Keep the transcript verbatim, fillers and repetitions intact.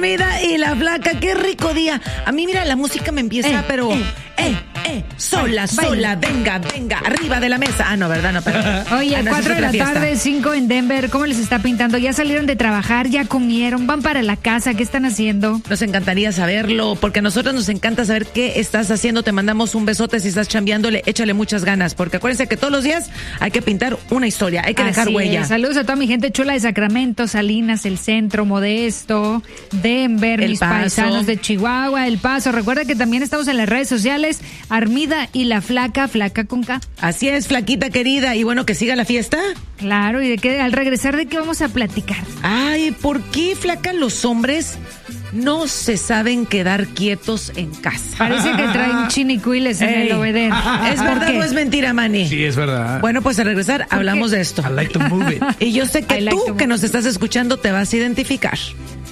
Armida y la Flaca, qué rico día. A mí, mira, la música me empieza, Eh, pero... eh, eh, eh, sola, sola, venga, venga, arriba de la mesa. Ah, no, ¿verdad? No, pero... Oye, ah, no, esa cuatro es de la otra fiesta. tarde, cinco en Denver. ¿Cómo les está pintando? ¿Ya salieron de trabajar? ¿Ya comieron? ¿Van para la casa? ¿Qué están haciendo? Nos encantaría saberlo, porque a nosotros nos encanta saber qué estás haciendo. Te mandamos un besote si estás chambeándole, échale muchas ganas, porque acuérdense que todos los días hay que pintar una historia, hay que dejar Así huella. es. Saludos a toda mi gente chula de Sacramento, Salinas, El Centro, Modesto, Denver, El mis Paso. paisanos de Chihuahua, El Paso. Recuerda que también estamos en las redes sociales, Armida y la Flaca, Flaca con K. Así es, Flaquita querida, y bueno, que siga la fiesta. Claro, y de qué, al regresar, ¿de qué vamos a platicar? Ay, ¿por qué, Flaca, los hombres no se saben quedar quietos en casa? Parece que traen chinicuiles en Ey. el obeder. ¿Es verdad o es mentira, Manny? Sí, es verdad. Bueno, pues al regresar hablamos de esto. I like to move it. Y yo sé I que like tú to que move nos estás escuchando te vas a identificar.